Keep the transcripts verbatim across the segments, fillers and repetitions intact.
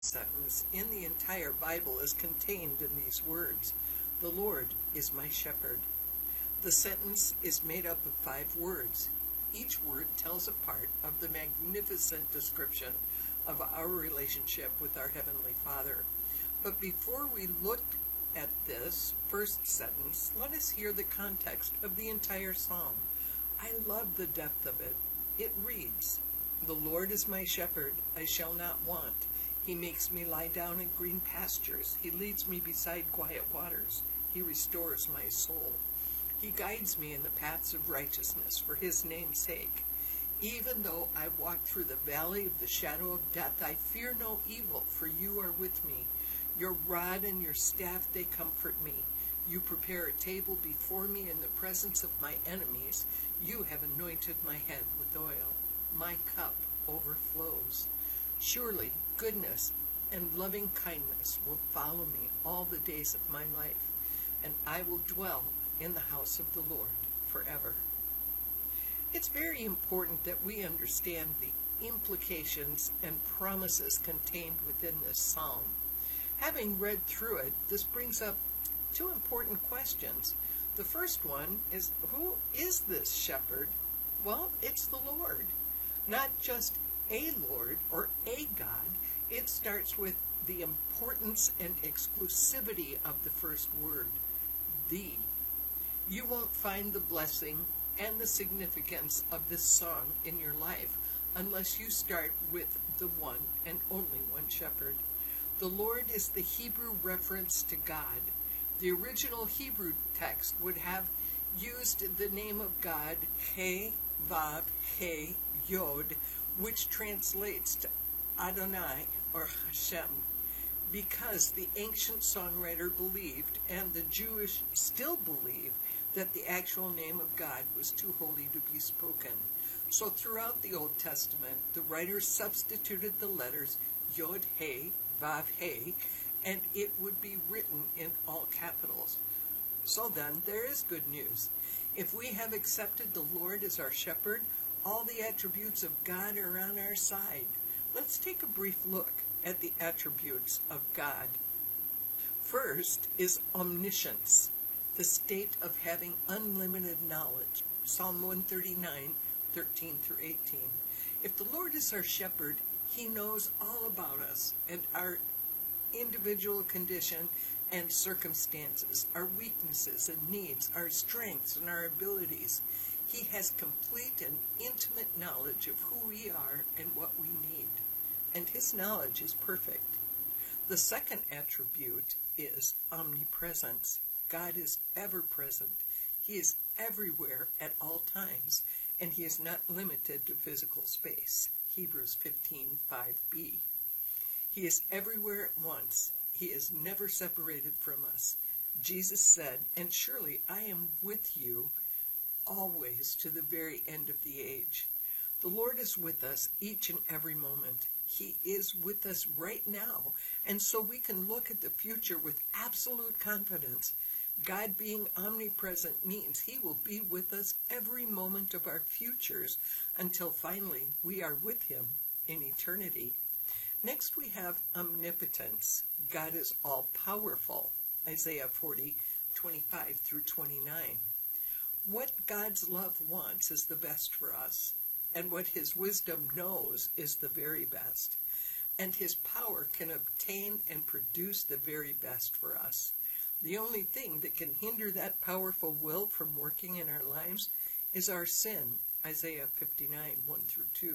sentence in the entire Bible is contained in these words: "The Lord is my shepherd." The sentence is made up of five words. Each word tells a part of the magnificent description of our relationship with our Heavenly Father. But before we look at this first sentence, let us hear the context of the entire psalm. I love the depth of it. It reads, "The Lord is my shepherd, I shall not want. He makes me lie down in green pastures. He leads me beside quiet waters. He restores my soul. He guides me in the paths of righteousness for his name's sake. Even though I walk through the valley of the shadow of death, I fear no evil, for you are with me. Your rod and your staff, they comfort me. You prepare a table before me in the presence of my enemies. You have anointed my head with oil. My cup overflows. Surely goodness and loving kindness will follow me all the days of my life, and I will dwell in the house of the Lord forever." It's very important that we understand the implications and promises contained within this psalm. Having read through it, this brings up two important questions. The first one is, who is this shepherd? Well, it's the Lord. Not just a Lord or a God. It starts with the importance and exclusivity of the first word, the. You won't find the blessing and the significance of this song in your life unless you start with the one and only one shepherd. The Lord is the Hebrew reference to God. The original Hebrew text would have used the name of God, He, Vav, He, Yod, which translates to Adonai or Hashem, because the ancient songwriter believed, and the Jewish still believe, that the actual name of God was too holy to be spoken. So throughout the Old Testament, the writers substituted the letters Yod, He, Vav, He, and it would be written in all capitals. So then, there is good news. If we have accepted the Lord as our shepherd, all the attributes of God are on our side. Let's take a brief look at the attributes of God. First is omniscience, the state of having unlimited knowledge. Psalm one thirty-nine, thirteen through eighteen. If the Lord is our shepherd, he knows all about us and our individual condition and circumstances, our weaknesses and needs, our strengths and our abilities. He has complete and intimate knowledge of who we are and what we need, and his knowledge is perfect. The second attribute is omnipresence. God is ever present. He is everywhere at all times, and he is not limited to physical space. Hebrews fifteen five b. He is everywhere at once. He is never separated from us. Jesus said, "And surely I am with you always to the very end of the age." The Lord is with us each and every moment. He is with us right now, and so we can look at the future with absolute confidence. God being omnipresent means he will be with us every moment of our futures until finally we are with him in eternity. Next we have omnipotence. God is all-powerful. Isaiah forty, twenty-five through twenty-nine. What God's love wants is the best for us, and what his wisdom knows is the very best, and his power can obtain and produce the very best for us. The only thing that can hinder that powerful will from working in our lives is our sin, Isaiah fifty-nine, one through two,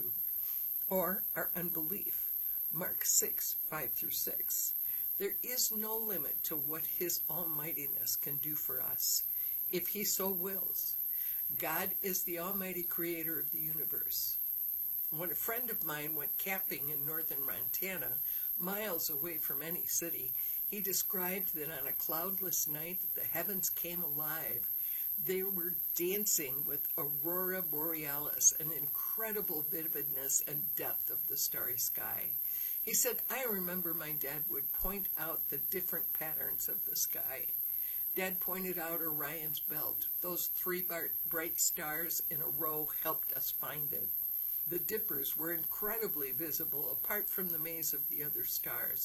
or our unbelief, Mark six, five through six. There is no limit to what his almightiness can do for us, if he so wills. God is the almighty creator of the universe. When a friend of mine went camping in northern Montana, miles away from any city, he described that on a cloudless night the heavens came alive. They were dancing with aurora borealis, an incredible vividness and depth of the starry sky. He said, "I remember my dad would point out the different patterns of the sky. Dad pointed out Orion's belt. Those three bright stars in a row helped us find it. The dippers were incredibly visible apart from the maze of the other stars.